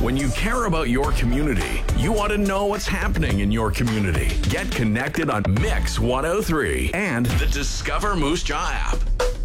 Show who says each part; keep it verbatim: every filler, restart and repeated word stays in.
Speaker 1: When you care about your community, you want to know what's happening in your community. Get connected on Mix one oh three and the Discover Moose Jaw app.